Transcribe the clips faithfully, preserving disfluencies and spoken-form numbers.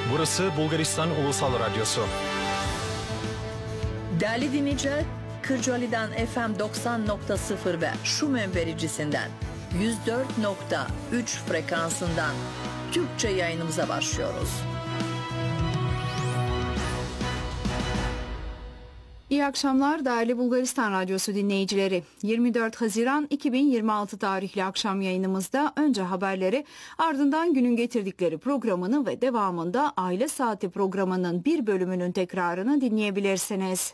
Burası Bulgaristan Ulusal Radyosu. Değerli dinleyiciler, Kırcaali'den F M doksan nokta sıfır ve Şumen vericisinden yüz dört nokta üç frekansından Türkçe yayınımıza başlıyoruz. İyi akşamlar değerli Bulgaristan Radyosu dinleyicileri. yirmi dört Haziran iki bin yirmi altı tarihli akşam yayınımızda önce haberleri, ardından günün getirdikleri programını ve devamında Aile Saati programının bir bölümünün tekrarını dinleyebilirsiniz.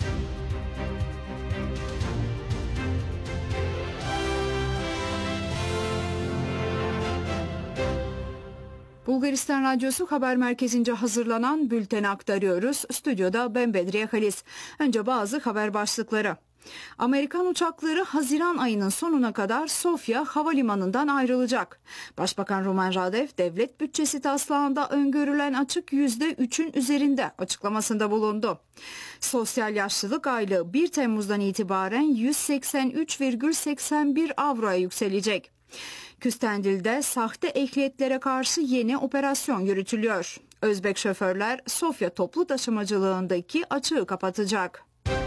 Bulgaristan Radyosu Haber Merkezi'nce hazırlanan bülteni aktarıyoruz. Stüdyoda ben Bedriye Halis. Önce bazı haber başlıkları. Amerikan uçakları Haziran ayının sonuna kadar Sofya Havalimanı'ndan ayrılacak. Başbakan Rumen Radev, devlet bütçesi taslağında öngörülen açık yüzde üçün üzerinde açıklamasında bulundu. Sosyal yaşlılık aylığı bir Temmuz'dan itibaren yüz seksen üç virgül seksen bir avroya yükselecek. Küstendil'de sahte ehliyetlere karşı yeni operasyon yürütülüyor. Özbek şoförler Sofya toplu taşımacılığındaki açığı kapatacak.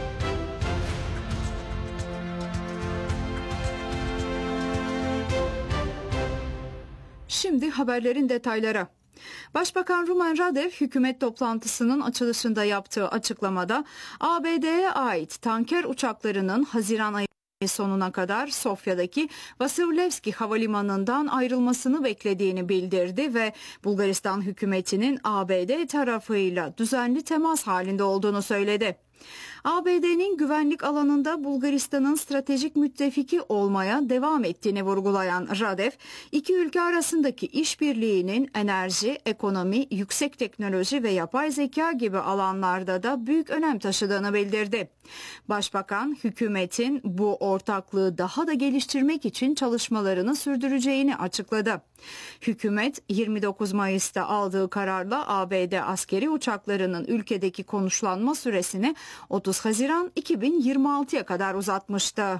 Şimdi haberlerin detayları. Başbakan Rumen Radev, hükümet toplantısının açılışında yaptığı açıklamada A B D'ye ait tanker uçaklarının Haziran ayı sonuna kadar Sofya'daki Vasilevski Havalimanı'ndan ayrılmasını beklediğini bildirdi ve Bulgaristan hükümetinin A B D tarafıyla düzenli temas halinde olduğunu söyledi. A B D'nin güvenlik alanında Bulgaristan'ın stratejik müttefiki olmaya devam ettiğini vurgulayan Radev, iki ülke arasındaki işbirliğinin enerji, ekonomi, yüksek teknoloji ve yapay zeka gibi alanlarda da büyük önem taşıdığını bildirdi. Başbakan, hükümetin bu ortaklığı daha da geliştirmek için çalışmalarını sürdüreceğini açıkladı. Hükümet, yirmi dokuz Mayıs'ta aldığı kararla A B D askeri uçaklarının ülkedeki konuşlanma süresini otuz Haziran iki bin yirmi altıya kadar uzatmıştı.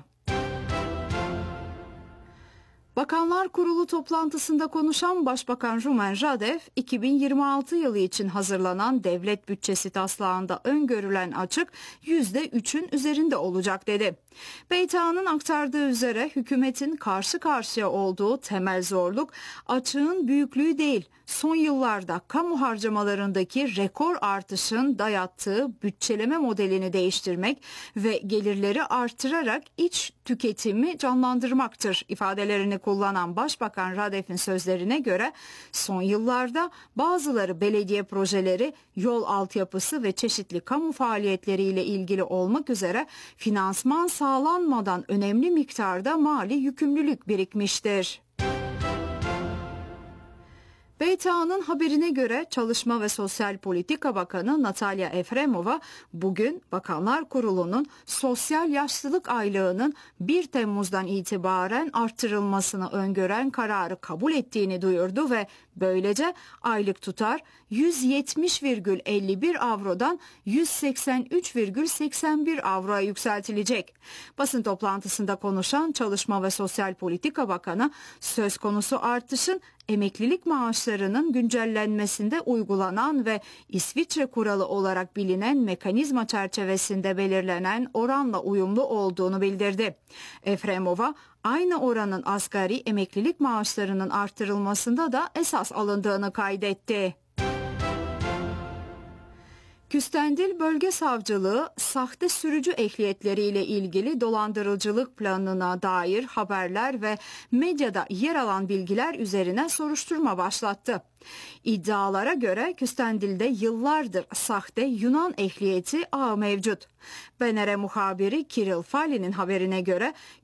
Bakanlar Kurulu toplantısında konuşan Başbakan Rumen Radev, iki bin yirmi altı yılı için hazırlanan devlet bütçesi taslağında öngörülen açık yüzde üçün üzerinde olacak dedi. B T A'nın aktardığı üzere hükümetin karşı karşıya olduğu temel zorluk açığın büyüklüğü değil, son yıllarda kamu harcamalarındaki rekor artışın dayattığı bütçeleme modelini değiştirmek ve gelirleri artırarak iç tüketimi canlandırmaktır ifadelerini kullanan Başbakan Radev'in sözlerine göre son yıllarda bazıları belediye projeleri, yol altyapısı ve çeşitli kamu faaliyetleriyle ilgili olmak üzere finansman sağlanmadan önemli miktarda mali yükümlülük birikmiştir. B T A'nın haberine göre Çalışma ve Sosyal Politika Bakanı Natalya Efremova bugün Bakanlar Kurulu'nun sosyal yaşlılık aylığının bir Temmuz'dan itibaren artırılmasını öngören kararı kabul ettiğini duyurdu ve böylece aylık tutar yüz yetmiş virgül elli bir avrodan yüz seksen üç virgül seksen bir avroya yükseltilecek. Basın toplantısında konuşan Çalışma ve Sosyal Politika Bakanı söz konusu artışın emeklilik maaşlarının güncellenmesinde uygulanan ve İsviçre kuralı olarak bilinen mekanizma çerçevesinde belirlenen oranla uyumlu olduğunu bildirdi. Efremova, aynı oranın asgari emeklilik maaşlarının artırılmasında da esas alındığını kaydetti. Küstendil Bölge Savcılığı, sahte sürücü ehliyetleriyle ilgili dolandırıcılık planına dair haberler ve medyada yer alan bilgiler üzerine soruşturma başlattı. İddialara göre Küstendil'de yıllardır sahte Yunan ehliyeti ağı mevcut. B N R muhabiri Kirill Fali'nin haberine göre